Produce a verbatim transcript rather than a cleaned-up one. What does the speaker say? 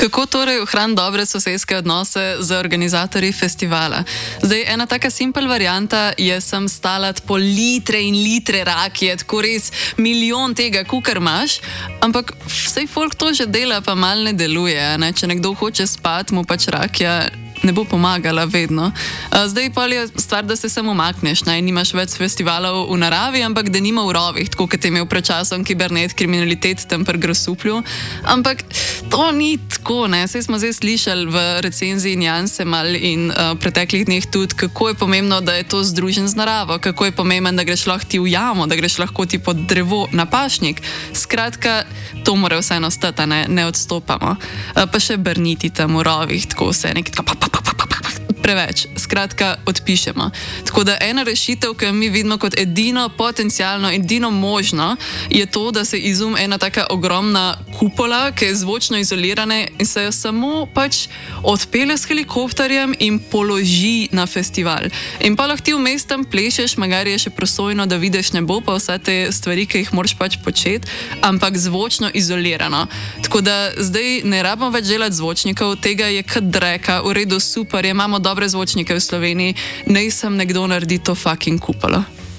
Kako torej ohraniti dobre sosedske odnose z organizatorji festivala? Zdaj, ena taka simpel varianta je sem stalati po litre in litre rakije, tako res milijon tega, kukar imaš, ampak vsej folk to že dela, pa mal ne deluje. Ne? Če nekdo hoče spati, mu pač rakija ne bo pomagala vedno. Zdaj pa je stvar, da se samo umakneš, ne? Nimaš več festivalov v naravi, ampak da nima v rovih, tako kot je imel pred časom kibernet, kriminalitet tam pri Grosuplju. Ampak to ni tako, ne? Saj smo zdaj slišali v recenziji Janse mal in uh, preteklih dneh tudi, kako je pomembno, da je to združen z naravo, kako je pomembno, da greš lahko ti v jamo, da greš lahko ti pod drevo na pašnik. Skratka, to mora vseeno stati, ne, ne odstopamo. Uh, pa še brniti tam v rovih, tako vse nekaj tako pa, pa, pa, pa, pa, pa, preveč. Skratka, odpišemo. Tako da ena rešitev, ki jo mi vidimo kot edino potencialno, edino možno, je to, da se izum ena taka ogromna kupola, ki je zvočno izolirana in se jo samo pač odpelje s helikopterjem in položi na festival. In pa lahko ti vmes tam plešeš, magari je še prosojno, da vidiš nebo, pa vse te stvari, ki jih moraš pač početi, ampak zvočno izolirano. Tako da zdaj ne rabimo več delati zvočnikov, tega je kad dreka, v redu, super, imamo dobre zvočnike v Sloveniji, naj sem nekdo naredi to fucking kupolo.